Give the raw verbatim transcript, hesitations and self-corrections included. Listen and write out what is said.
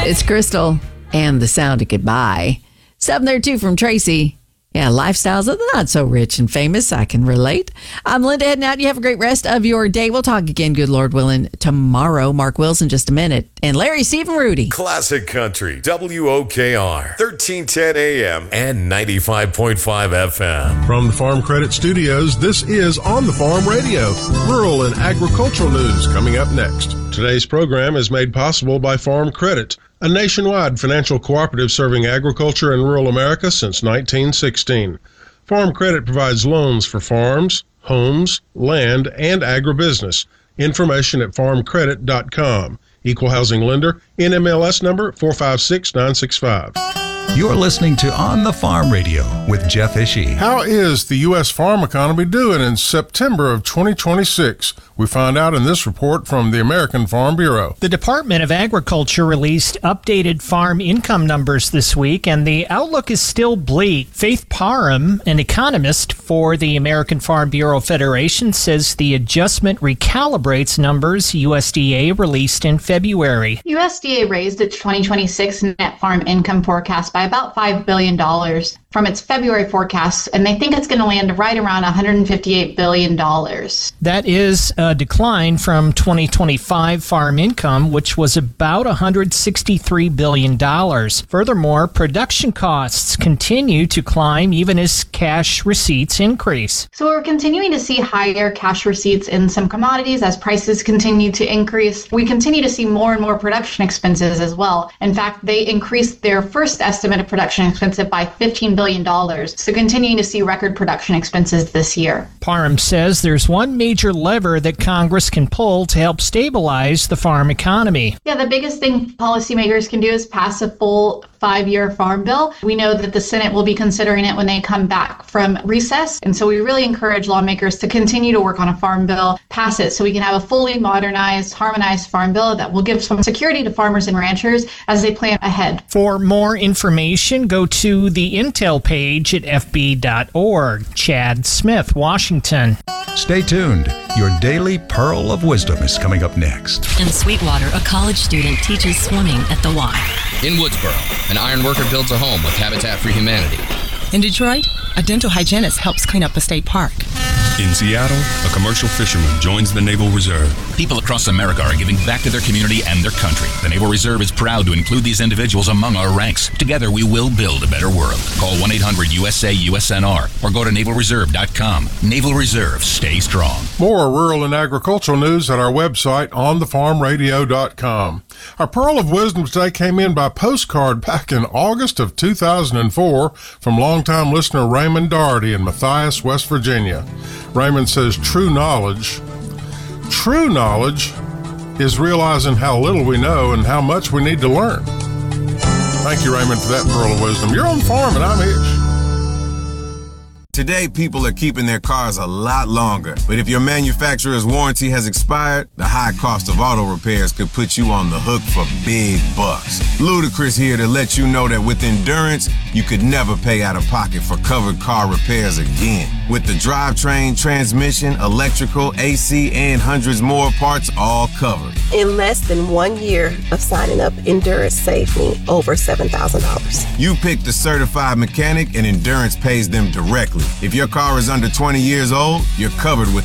It's Crystal and the sound of goodbye. Something there too from Tracy. Yeah, lifestyles of the not so rich and famous. I can relate. I'm Linda heading out. You have a great rest of your day. We'll talk again, good Lord willing, tomorrow. Mark Wilson, just a minute. And Larry, Steve, and Rudy. Classic Country, W O K R, thirteen ten A M and ninety-five point five F M. From the Farm Credit Studios, this is On the Farm Radio. Rural and agricultural news coming up next. Today's program is made possible by Farm Credit, a nationwide financial cooperative serving agriculture and rural America since nineteen sixteen. Farm Credit provides loans for farms, homes, land, and agribusiness. Information at farm credit dot com. Equal housing lender, N M L S number four five six nine six five. You're listening to On the Farm Radio with Jeff Ishii. How is the U S farm economy doing in September of twenty twenty-six? We find out in this report from the American Farm Bureau. The Department of Agriculture released updated farm income numbers this week, and the outlook is still bleak. Faith Parham, an economist for the American Farm Bureau Federation, says the adjustment recalibrates numbers U S D A released in February. U S D A raised its twenty twenty-six net farm income forecast by about five billion dollars from its February forecast, and they think it's going to land right around one hundred fifty-eight billion dollars. That is a decline from twenty twenty-five farm income, which was about one hundred sixty-three billion dollars. Furthermore, production costs continue to climb even as cash receipts increase. So we're continuing to see higher cash receipts in some commodities as prices continue to increase. We continue to see more and more production expenses as well. In fact, they increased their first estimate of production expenses by fifteen billion dollars. So continuing to see record production expenses this year. Parham says there's one major lever that Congress can pull to help stabilize the farm economy. Yeah, the biggest thing policymakers can do is pass a full five-year farm bill. We know that the Senate will be considering it when they come back from recess. And so we really encourage lawmakers to continue to work on a farm bill, pass it so we can have a fully modernized, harmonized farm bill that will give some security to farmers and ranchers as they plan ahead. For more information, go to the Intel page at f b dot org. Chad Smith, Washington. Stay tuned. Your daily pearl of wisdom is coming up next. In Sweetwater, a college student teaches swimming at the Y. In Woodsboro, an iron worker builds a home with Habitat for Humanity. In Detroit, a dental hygienist helps clean up a state park. In Seattle, a commercial fisherman joins the Naval Reserve. People across America are giving back to their community and their country. The Naval Reserve is proud to include these individuals among our ranks. Together, we will build a better world. Call one eight hundred U S A U S N R or go to naval reserve dot com. Naval Reserve, stay strong. More rural and agricultural news at our website, on the farm radio dot com. Our Pearl of Wisdom today came in by postcard back in August of two thousand four from longtime listener Raymond Doherty in Matthias, West Virginia. Raymond says, true knowledge, true knowledge is realizing how little we know and how much we need to learn. Thank you, Raymond, for that Pearl of Wisdom. You're on the farm and I'm Hitch. Today, people are keeping their cars a lot longer. But if your manufacturer's warranty has expired, the high cost of auto repairs could put you on the hook for big bucks. Ludacris here to let you know that with Endurance, you could never pay out of pocket for covered car repairs again. With the drivetrain, transmission, electrical, A C, and hundreds more parts all covered. In less than one year of signing up, Endurance saved me over seven thousand dollars. You pick the certified mechanic and Endurance pays them directly. If your car is under twenty years old, you're covered with